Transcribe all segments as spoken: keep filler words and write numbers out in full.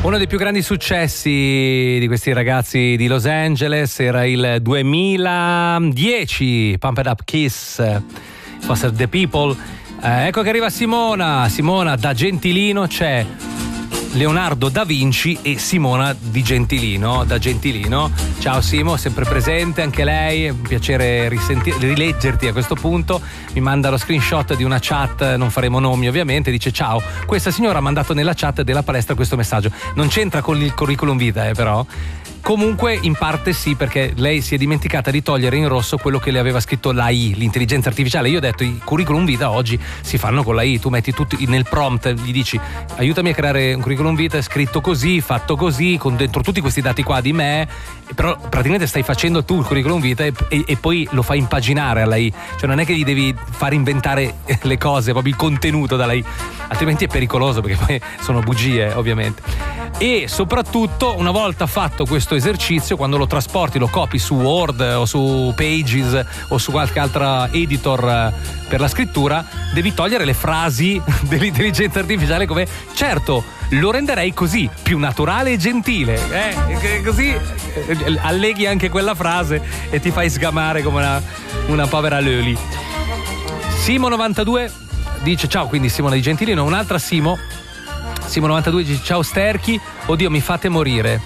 Uno dei più grandi successi di questi ragazzi di Los Angeles era il duemiladieci, Pumped Up Kiss, Foster the People. Eh, ecco che arriva Simona. Simona da Gentilino, c'è Leonardo da Vinci e Simona di Gentilino, da Gentilino. Ciao Simo, sempre presente anche lei, è un piacere risenti- rileggerti a questo punto. Mi manda lo screenshot di una chat, non faremo nomi ovviamente, dice: ciao, questa signora ha mandato nella chat della palestra questo messaggio. Non c'entra con il curriculum vitae, eh, però comunque in parte sì, perché lei si è dimenticata di togliere in rosso quello che le aveva scritto l'A I, l'intelligenza artificiale. Io ho detto i curriculum vitae oggi si fanno con l'A I, tu metti tutti nel prompt, gli dici aiutami a creare un curriculum vitae scritto così, fatto così, con dentro tutti questi dati qua di me, però praticamente stai facendo tu il curriculum vitae e, e, e poi lo fai impaginare alla I, cioè non è che gli devi far inventare le cose, proprio il contenuto dalla I, altrimenti è pericoloso perché poi sono bugie ovviamente. E soprattutto una volta fatto questo esercizio, quando lo trasporti, lo copi su Word o su Pages o su qualche altra editor per la scrittura, devi togliere le frasi dell'intelligenza artificiale come certo lo renderei così, più naturale e gentile, eh? Così alleghi anche quella frase e ti fai sgamare come una, una povera Loli. Simo novantadue dice ciao, quindi Simona di Gentilino. Un'altra Simo Simo novantadue dice ciao Sterchi, oddio mi fate morire,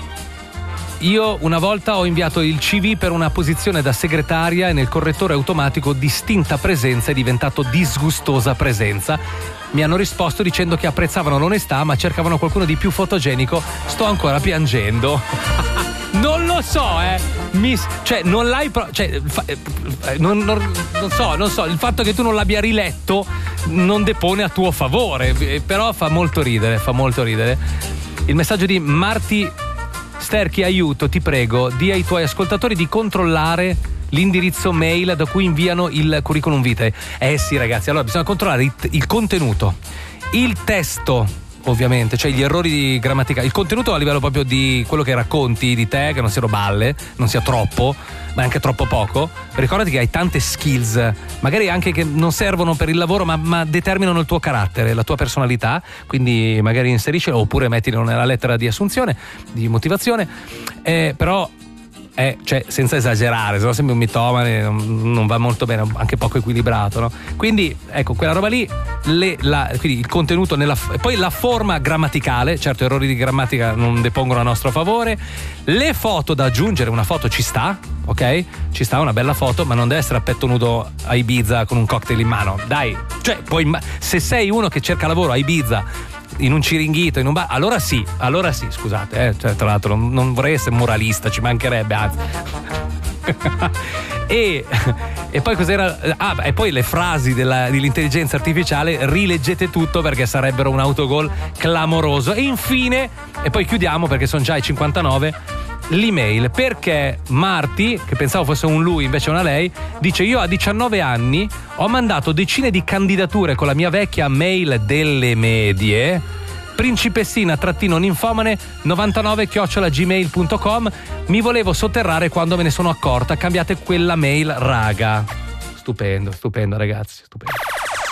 io una volta ho inviato il C V per una posizione da segretaria e nel correttore automatico distinta presenza è diventato disgustosa presenza. Mi hanno risposto dicendo che apprezzavano l'onestà ma cercavano qualcuno di più fotogenico, sto ancora piangendo. Non lo so, eh. Miss, cioè, non l'hai. Pro- cioè, fa- eh, non, non, non so, non so. Il fatto che tu non l'abbia riletto non depone a tuo favore. Eh, però fa molto ridere, fa molto ridere. Il messaggio di Marti Sterchi, aiuto, ti prego, di ai tuoi ascoltatori di controllare l'indirizzo mail da cui inviano il curriculum vitae. Eh sì, ragazzi, allora bisogna controllare il, il contenuto, il testo. Ovviamente, cioè gli errori grammaticali, il contenuto a livello proprio di quello che racconti di te, che non siano balle, non sia troppo, ma anche troppo poco. Ricordati che hai tante skills, magari anche che non servono per il lavoro, ma, ma determinano il tuo carattere, la tua personalità. Quindi magari inseriscilo oppure mettilo nella lettera di assunzione, di motivazione. Eh, però Eh, cioè, senza esagerare, se no sembra un mitomane, non, non va molto bene, anche poco equilibrato, no? Quindi, ecco, quella roba lì, le, la, quindi il contenuto nella, poi la forma grammaticale, certo, errori di grammatica non depongono a nostro favore, le foto da aggiungere, una foto ci sta, ok? Ci sta una bella foto, ma non deve essere a petto nudo a Ibiza con un cocktail in mano, dai, cioè, poi se sei uno che cerca lavoro a Ibiza, in un ciringhito, in un bar, allora sì, allora sì, scusate, eh, cioè, tra l'altro non, non vorrei essere moralista, ci mancherebbe, anzi. e, e poi cos'era? Ah, e poi le frasi della, dell'intelligenza artificiale, rileggete tutto perché sarebbero un autogol clamoroso. E infine, e poi chiudiamo perché sono già i cinquantanove, l'email, perché Marti, che pensavo fosse un lui invece una lei, dice: io a diciannove anni ho mandato decine di candidature con la mia vecchia mail delle medie, principessina trattino ninfomane novantanove chiocciola gmail punto com, mi volevo sotterrare quando me ne sono accorta, cambiate quella mail, raga. Stupendo, stupendo ragazzi, stupendo.